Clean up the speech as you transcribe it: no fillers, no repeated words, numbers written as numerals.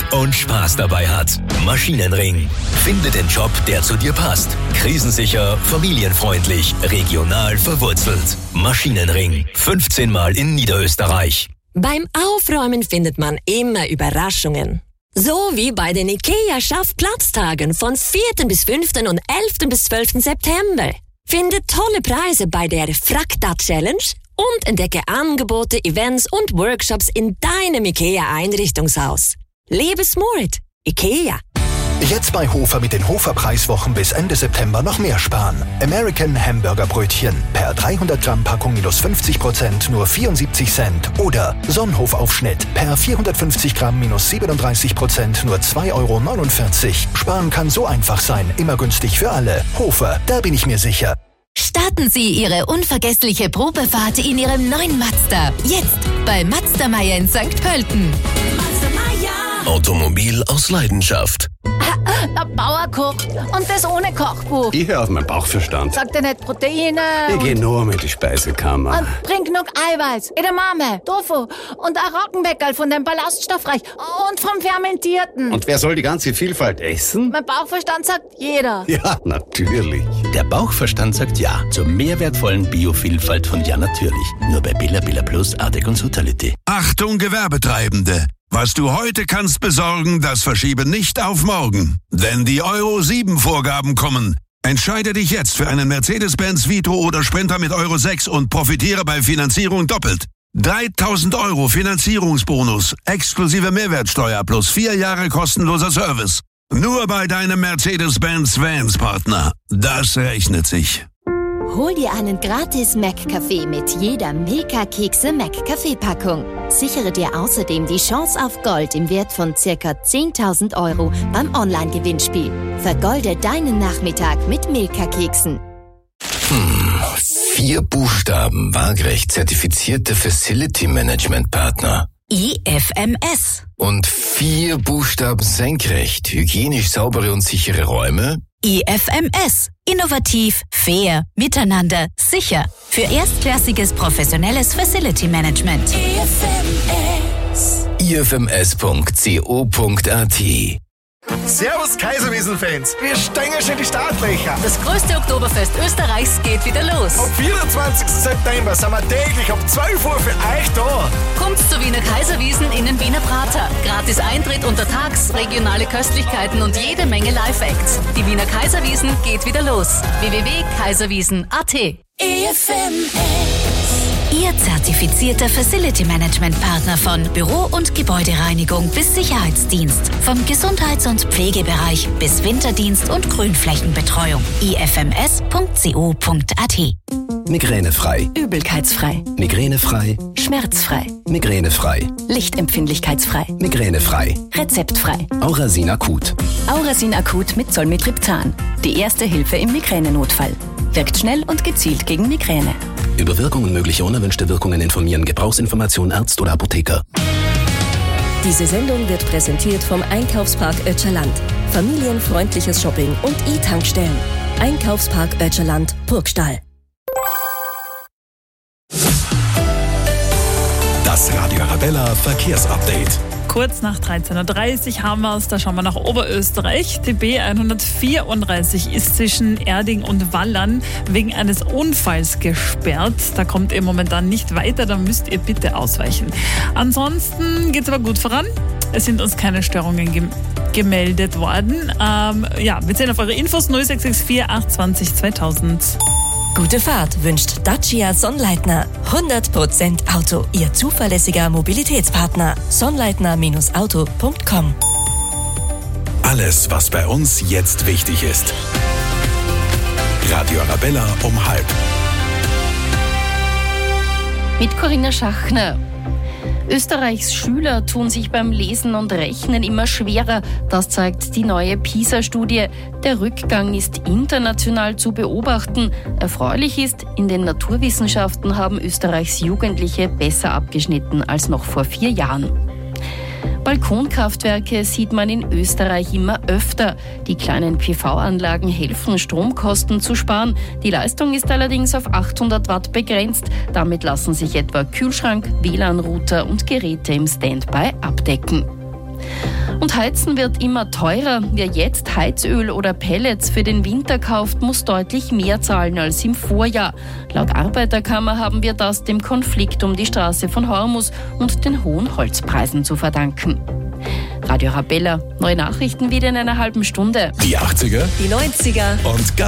und Spaß dabei hat. Maschinenring. Finde den Job, der zu dir passt. Krisensicher, familienfreundlich, regional verwurzelt. Maschinenring. 15 Mal in Niederösterreich. Beim Aufräumen findet man immer Überraschungen. So wie bei den IKEA-Schaffplatztagen von 4. bis 5. und 11. bis 12. September. Finde tolle Preise bei der Frakta-Challenge und entdecke Angebote, Events und Workshops in deinem IKEA-Einrichtungshaus. Lebe smart. IKEA. Jetzt bei Hofer mit den Hofer-Preiswochen bis Ende September noch mehr sparen. American Hamburger Brötchen per 300 Gramm Packung minus 50% nur 74 Cent. Oder Sonnenhof-Aufschnitt per 450 Gramm minus 37% nur 2,49 €. Sparen kann so einfach sein, immer günstig für alle. Hofer, da bin ich mir sicher. Starten Sie Ihre unvergessliche Probefahrt in Ihrem neuen Mazda. Jetzt bei Mazda Meier in St. Pölten. Automobil aus Leidenschaft. Der Bauer kocht und das ohne Kochbuch. Ich höre auf meinen Bauchverstand. Sagt er nicht Proteine? Ich gehe nur mit die Speisekammer. Und bring genug Eiweiß, Edamame, Tofu und ein Roggenweckerl von dem Ballaststoffreich und vom Fermentierten. Und wer soll die ganze Vielfalt essen? Mein Bauchverstand sagt jeder. Ja, natürlich. Der Bauchverstand sagt ja zur mehrwertvollen Biovielfalt von Ja Natürlich. Nur bei Billa Plus, Ardec und Sutality. Achtung Gewerbetreibende! Was du heute kannst besorgen, das verschiebe nicht auf morgen. Denn die Euro 7 Vorgaben kommen. Entscheide dich jetzt für einen Mercedes-Benz Vito oder Sprinter mit Euro 6 und profitiere bei Finanzierung doppelt. 3.000 € Finanzierungsbonus, exklusive Mehrwertsteuer plus 4 Jahre kostenloser Service. Nur bei deinem Mercedes-Benz Vans-Partner. Das rechnet sich. Hol dir einen gratis Mac-Kaffee mit jeder Milka-Kekse-Mac-Kaffee-Packung. Sichere dir außerdem die Chance auf Gold im Wert von ca. 10.000 € beim Online-Gewinnspiel. Vergolde deinen Nachmittag mit Milka-Keksen. 4 Buchstaben, waagerecht zertifizierte Facility Management Partner. IFMS. Und 4 Buchstaben senkrecht, hygienisch saubere und sichere Räume. IFMS. Innovativ, fair, miteinander, sicher. Für erstklassiges professionelles Facility Management. ifms.co.at. Servus Kaiserwiesen-Fans, wir steigen schon in die Startlöcher. Das größte Oktoberfest Österreichs geht wieder los. Am 24. September sind wir täglich ab 12 Uhr für euch da. Kommt zur Wiener Kaiserwiesen in den Wiener Prater. Gratis Eintritt untertags, regionale Köstlichkeiten und jede Menge Live-Acts. Die Wiener Kaiserwiesen geht wieder los. www.kaiserwiesen.at. Ihr zertifizierter Facility Management Partner von Büro- und Gebäudereinigung bis Sicherheitsdienst. Vom Gesundheits- und Pflegebereich bis Winterdienst und Grünflächenbetreuung. ifms.co.at. Migränefrei. Übelkeitsfrei. Migränefrei. Schmerzfrei. Migränefrei. Lichtempfindlichkeitsfrei. Migränefrei. Rezeptfrei. Aurasin Akut. Aurasin Akut mit Zolmitriptan. Die erste Hilfe im Migränenotfall. Wirkt schnell und gezielt gegen Migräne. Über Wirkung und mögliche unerwünschte Wirkungen informieren. Gebrauchsinformation Arzt oder Apotheker. Diese Sendung wird präsentiert vom Einkaufspark Ötscherland. Familienfreundliches Shopping und E-Tankstellen. Einkaufspark Ötscherland, Burgstall. Das Radio Arabella Verkehrsupdate. Kurz nach 13.30 Uhr haben wir es, da schauen wir nach Oberösterreich. Die B134 ist zwischen Erding und Wallern wegen eines Unfalls gesperrt. Da kommt ihr momentan nicht weiter, da müsst ihr bitte ausweichen. Ansonsten geht es aber gut voran. Es sind uns keine Störungen gemeldet worden. Wir zählen auf eure Infos 0664 820 2000. Gute Fahrt wünscht Dacia Sonnleitner. 100% Auto, Ihr zuverlässiger Mobilitätspartner. Sonnleitner-auto.com. Alles, was bei uns jetzt wichtig ist. Radio Arabella um 12:30. Mit Corinna Schachner. Österreichs Schüler tun sich beim Lesen und Rechnen immer schwerer. Das zeigt die neue PISA-Studie. Der Rückgang ist international zu beobachten. Erfreulich ist, in den Naturwissenschaften haben Österreichs Jugendliche besser abgeschnitten als noch vor 4 Jahren. Balkonkraftwerke sieht man in Österreich immer öfter. Die kleinen PV-Anlagen helfen, Stromkosten zu sparen. Die Leistung ist allerdings auf 800 Watt begrenzt. Damit lassen sich etwa Kühlschrank, WLAN-Router und Geräte im Standby abdecken. Und Heizen wird immer teurer. Wer jetzt Heizöl oder Pellets für den Winter kauft, muss deutlich mehr zahlen als im Vorjahr. Laut Arbeiterkammer haben wir das dem Konflikt um die Straße von Hormus und den hohen Holzpreisen zu verdanken. Radio Arabella, neue Nachrichten wieder in einer halben Stunde. Die 80er, Die 90er und